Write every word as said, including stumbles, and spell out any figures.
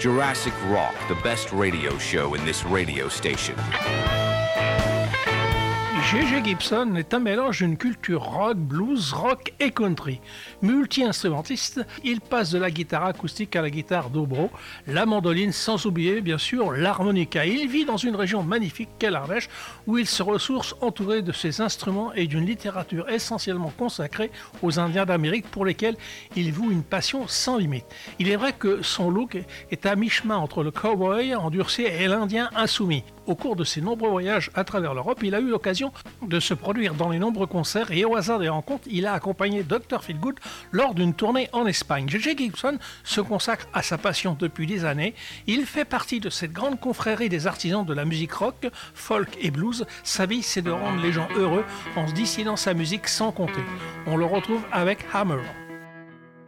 Jurassic Rock, the best radio show in this radio station. J J Gibson est un mélange d'une culture rock, blues, rock et country. Multi-instrumentiste, il passe de la guitare acoustique à la guitare dobro, la mandoline, sans oublier bien sûr l'harmonica. Il vit dans une région magnifique qu'est l'Ardèche, où il se ressource entouré de ses instruments et d'une littérature essentiellement consacrée aux Indiens d'Amérique pour lesquels il voue une passion sans limite. Il est vrai que son look est à mi-chemin entre le cowboy endurci et l'Indien insoumis. Au cours de ses nombreux voyages à travers l'Europe, il a eu l'occasion de se produire dans les nombreux concerts et au hasard des rencontres, il a accompagné docteur Feelgood lors d'une tournée en Espagne. J J Gibson se consacre à sa passion depuis des années. Il fait partie de cette grande confrérie des artisans de la musique rock, folk et blues. Sa vie, c'est de rendre les gens heureux en se distillant sa musique sans compter. On le retrouve avec Hammer.